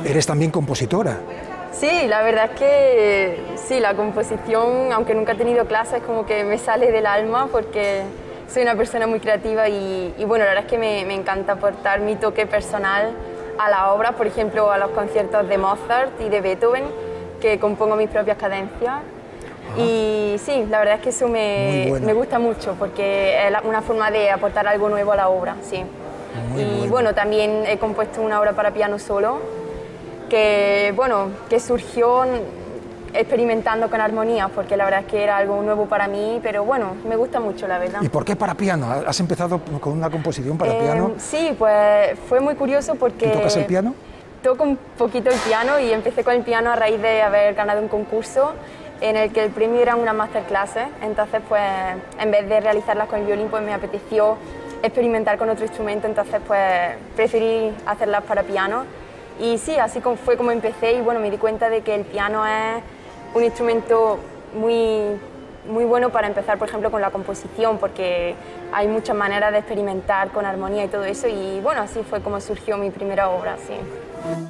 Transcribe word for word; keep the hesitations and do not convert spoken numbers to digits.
eres también compositora. Sí, la verdad es que sí, la composición, aunque nunca he tenido clases, como que me sale del alma porque soy una persona muy creativa y, y bueno, la verdad es que me, me encanta aportar mi toque personal a la obra, por ejemplo, a los conciertos de Mozart y de Beethoven, que compongo mis propias cadencias. Ajá. Y sí, la verdad es que eso me, me gusta mucho porque es una forma de aportar algo nuevo a la obra, sí. Muy y bueno. bueno, también he compuesto una obra para piano solo, que, bueno, que surgió experimentando con armonías, porque la verdad es que era algo nuevo para mí, pero bueno, me gusta mucho, la verdad. ¿Y por qué para piano? ¿Has empezado con una composición para eh, piano? Sí, pues fue muy curioso porque... ¿Tú tocas el piano? Toco un poquito el piano y empecé con el piano a raíz de haber ganado un concurso en el que el premio era una masterclass, entonces pues en vez de realizarlas con el violín pues me apeteció experimentar con otro instrumento, entonces pues preferí hacerlas para piano. Y sí, así fue como empecé y bueno, me di cuenta de que el piano es un instrumento muy, muy bueno para empezar, por ejemplo, con la composición, porque hay muchas maneras de experimentar con armonía y todo eso y bueno, así fue como surgió mi primera obra, sí.